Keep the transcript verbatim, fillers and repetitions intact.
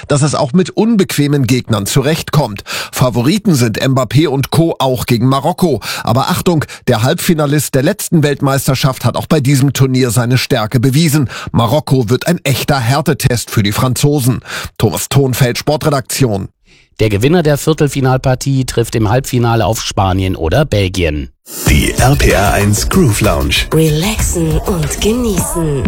dass es auch mit unbequemen Gegnern zurechtkommt. Favoriten sind Mbappé und Co. auch gegen Marokko. Aber Achtung, der Halbfinalist der letzten Weltmeisterschaft hat auch bei diesem Turnier seine Stärke bewiesen. Marokko wird ein echter Härtetest für die Franzosen. Thomas Thonfeld, Sportredaktion. Der Gewinner der Viertelfinalpartie trifft im Halbfinale auf Spanien oder Belgien. Die R P R eins Groove Lounge. Relaxen und genießen.